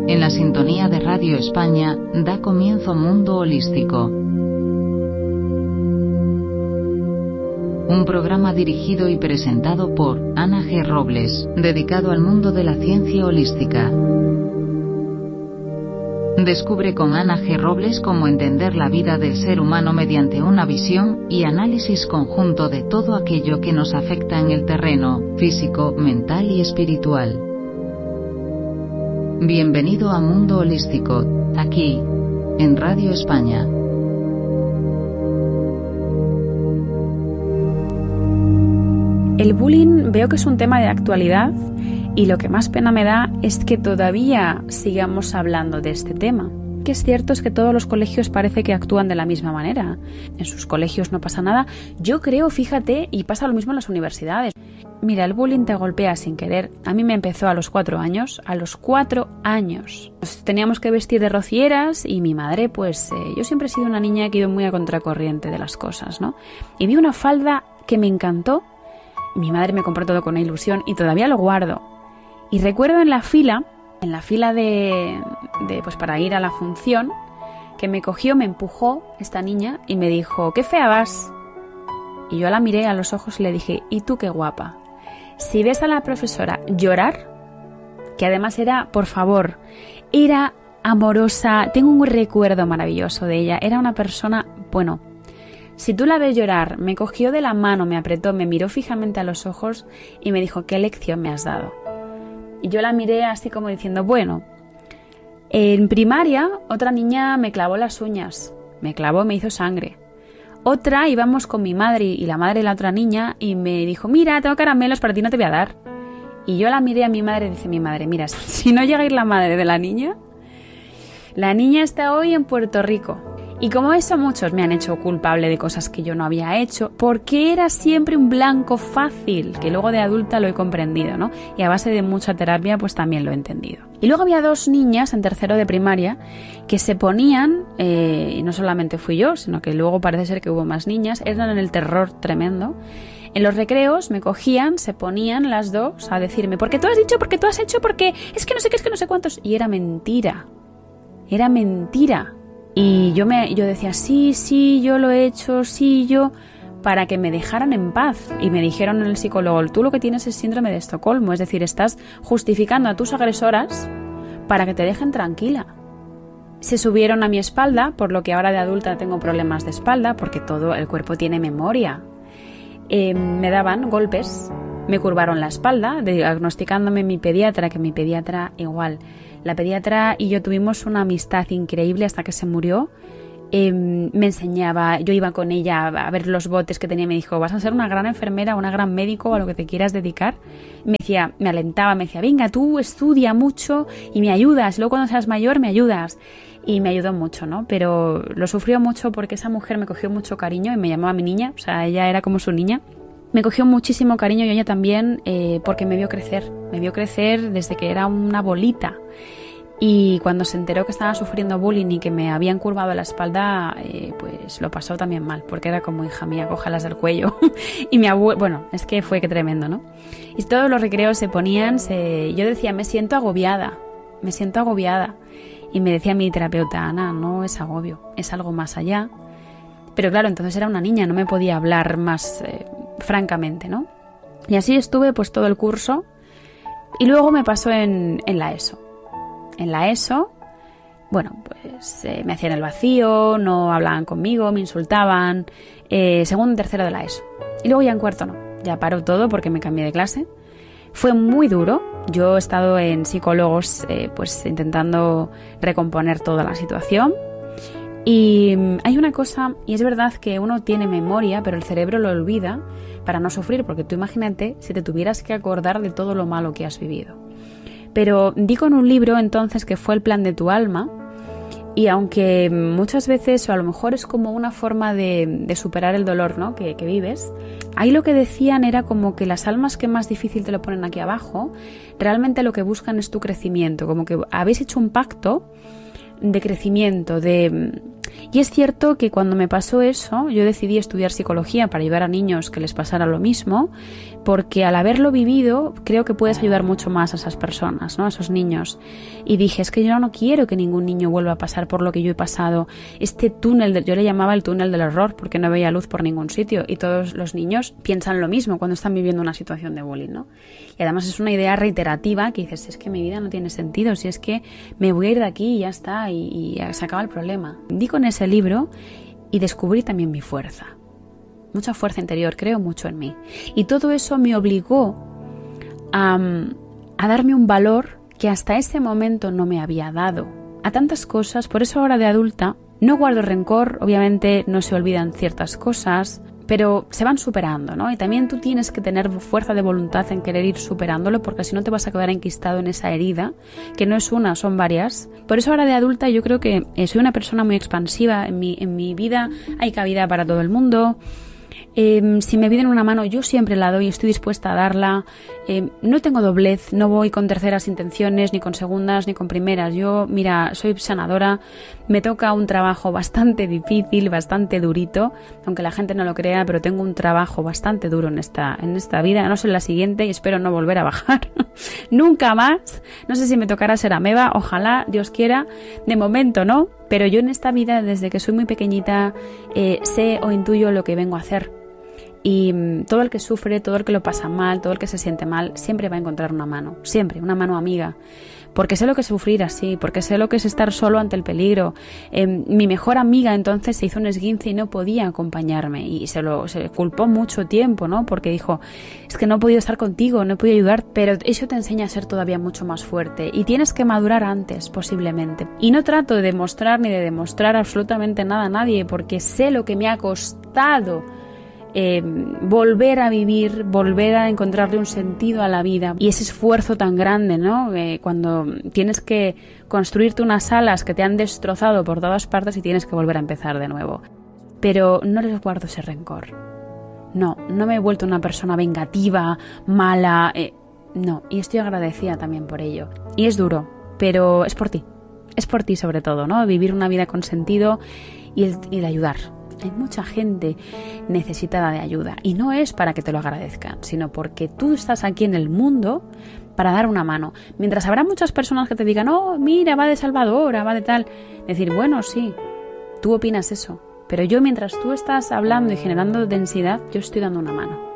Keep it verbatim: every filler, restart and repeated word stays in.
En la sintonía de Radio España da comienzo Mundo Holístico. Un programa dirigido y presentado por Ana G. Robles, dedicado al mundo de la ciencia holística. Descubre con Ana G. Robles cómo entender la vida del ser humano mediante una visión y análisis conjunto de todo aquello que nos afecta en el terreno físico, mental y espiritual. Bienvenido a Mundo Holístico, aquí, en Radio España. El bullying veo que es un tema de actualidad y lo que más pena me da es que todavía sigamos hablando de este tema. Que es cierto es que todos los colegios parece que actúan de la misma manera. En sus colegios no pasa nada. Yo creo, fíjate, y pasa lo mismo en las universidades. Mira, el bullying te golpea sin querer. A mí me empezó a los cuatro años. A los cuatro años. Nos teníamos que vestir de rocieras y mi madre, pues eh, yo siempre he sido una niña que iba muy a contracorriente de las cosas, ¿no? Y vi una falda que me encantó. Mi madre me compró todo con ilusión y todavía lo guardo. Y recuerdo en la fila, en la fila de, de pues para ir a la función, que me cogió, me empujó esta niña y me dijo, ¡qué fea vas! Y yo la miré a los ojos y le dije, ¿y tú qué guapa? Si ves a la profesora llorar, que además era, por favor, era amorosa, tengo un recuerdo maravilloso de ella, era una persona, bueno, si tú la ves llorar, me cogió de la mano, me apretó, me miró fijamente a los ojos y me dijo, ¿qué lección me has dado? Y yo la miré así como diciendo, bueno, en primaria otra niña me clavó las uñas, me clavó, me hizo sangre. Otra íbamos con mi madre y la madre de la otra niña y me dijo, mira, tengo caramelos, para ti no te voy a dar. Y yo la miré a mi madre y dice mi madre, mira, si no llega a ir la madre de la niña, la niña está hoy en Puerto Rico. Y como eso muchos me han hecho culpable de cosas que yo no había hecho, porque era siempre un blanco fácil, que luego de adulta lo he comprendido, ¿no? Y a base de mucha terapia pues también lo he entendido. Y luego había dos niñas en tercero de primaria que se ponían, eh, y no solamente fui yo, sino que luego parece ser que hubo más niñas, eran en el terror tremendo. En los recreos me cogían, se ponían las dos a decirme, ¿por qué tú has dicho? ¿Por qué tú has hecho? Porque es que no sé qué, es que no sé cuántos. Y era mentira, era mentira. Y yo me yo decía, sí, sí, yo lo he hecho, sí, yo, para que me dejaran en paz. Y me dijeron en el psicólogo, tú lo que tienes es síndrome de Estocolmo, es decir, estás justificando a tus agresoras para que te dejen tranquila. Se subieron a mi espalda, por lo que ahora de adulta tengo problemas de espalda, porque todo el cuerpo tiene memoria. Eh, me daban golpes, me curvaron la espalda, diagnosticándome mi pediatra, que mi pediatra igual. La pediatra y yo tuvimos una amistad increíble hasta que se murió. Eh, me enseñaba, yo iba con ella a ver los botes que tenía y me dijo, vas a ser una gran enfermera, una gran médico, a lo que te quieras dedicar. Me decía, me alentaba, me decía, venga, tú estudia mucho y me ayudas, luego cuando seas mayor me ayudas. Y me ayudó mucho, ¿no? Pero lo sufrió mucho porque esa mujer me cogió mucho cariño y me llamaba mi niña, o sea, ella era como su niña. Me cogió muchísimo cariño y ella también eh, porque me vio crecer, me vio crecer desde que era una bolita. Y cuando se enteró que estaba sufriendo bullying y que me habían curvado la espalda, eh, pues lo pasó también mal, porque era como, hija mía, cójalas del cuello. Y mi abuelo, bueno, es que fue que tremendo, ¿no? Y todos los recreos se ponían, se... yo decía, me siento agobiada, me siento agobiada. Y me decía mi terapeuta, Ana, no es agobio, es algo más allá. Pero claro, entonces era una niña, no me podía hablar más eh, francamente, ¿no? Y así estuve pues todo el curso y luego me pasó en, en la ESO. En la ESO, bueno, pues eh, me hacían el vacío, no hablaban conmigo, me insultaban, eh, segundo y tercero de la ESO. Y luego ya en cuarto no, ya paró todo porque me cambié de clase. Fue muy duro, yo he estado en psicólogos eh, pues intentando recomponer toda la situación. Y hay una cosa, y es verdad que uno tiene memoria, pero el cerebro lo olvida para no sufrir, porque tú imagínate si te tuvieras que acordar de todo lo malo que has vivido. Pero digo en un libro entonces que fue el plan de tu alma, y aunque muchas veces, o a lo mejor es como una forma de, de superar el dolor, ¿no? que, que vives, ahí lo que decían era como que las almas que más difícil te lo ponen aquí abajo, realmente lo que buscan es tu crecimiento, como que habéis hecho un pacto de crecimiento, de... Y es cierto que cuando me pasó eso, yo decidí estudiar psicología para ayudar a niños que les pasara lo mismo, porque al haberlo vivido creo que puedes ayudar mucho más a esas personas, ¿no? A esos niños. Y dije, es que yo no quiero que ningún niño vuelva a pasar por lo que yo he pasado. Este túnel, de, yo le llamaba el túnel del error porque no veía luz por ningún sitio, y todos los niños piensan lo mismo cuando están viviendo una situación de bullying, ¿no? Y además es una idea reiterativa que dices, es que mi vida no tiene sentido, si es que me voy a ir de aquí y ya está, y, y se acaba el problema. Di con ese libro y descubrí también mi fuerza. Mucha fuerza interior, creo mucho en mí. Y todo eso me obligó a, a darme un valor que hasta ese momento no me había dado. A tantas cosas, por eso ahora de adulta no guardo rencor, obviamente no se olvidan ciertas cosas, pero se van superando, ¿no? Y también tú tienes que tener fuerza de voluntad en querer ir superándolo, porque si no te vas a quedar enquistado en esa herida, que no es una, son varias. Por eso ahora de adulta yo creo que soy una persona muy expansiva. En mi, en mi vida hay cabida para todo el mundo. Eh, si me piden una mano, yo siempre la doy, estoy dispuesta a darla. Eh, no tengo doblez, no voy con terceras intenciones, ni con segundas, ni con primeras. Yo, mira, soy sanadora, me toca un trabajo bastante difícil, bastante durito, aunque la gente no lo crea, pero tengo un trabajo bastante duro en esta, en esta vida, no sé en la siguiente, y espero no volver a bajar. Nunca más. No sé si me tocará ser ameba, ojalá, Dios quiera. De momento no, pero yo en esta vida, desde que soy muy pequeñita, eh, sé o intuyo lo que vengo a hacer. Y todo el que sufre, todo el que lo pasa mal, todo el que se siente mal, siempre va a encontrar una mano, siempre, una mano amiga. Porque sé lo que es sufrir así, porque sé lo que es estar solo ante el peligro. Eh, mi mejor amiga entonces se hizo un esguince y no podía acompañarme, y se lo se culpó mucho tiempo, ¿no? Porque dijo, es que no he podido estar contigo, no he podido ayudar, pero eso te enseña a ser todavía mucho más fuerte, y tienes que madurar antes, posiblemente. Y no trato de demostrar ni de demostrar absolutamente nada a nadie, porque sé lo que me ha costado Eh, volver a vivir, volver a encontrarle un sentido a la vida, y ese esfuerzo tan grande, ¿no? Eh, cuando tienes que construirte unas alas que te han destrozado por todas partes y tienes que volver a empezar de nuevo. Pero no les guardo ese rencor. No, no me he vuelto una persona vengativa, mala, eh, no, y estoy agradecida también por ello. Y es duro, pero es por ti, es por ti sobre todo, ¿no? Vivir una vida con sentido y, el, y de ayudar. Hay mucha gente necesitada de ayuda, y no es para que te lo agradezcan, sino porque tú estás aquí en el mundo para dar una mano. Mientras habrá muchas personas que te digan, oh, mira, va de salvadora, va de tal. Decir, bueno, sí, tú opinas eso, pero yo mientras tú estás hablando y generando densidad, yo estoy dando una mano.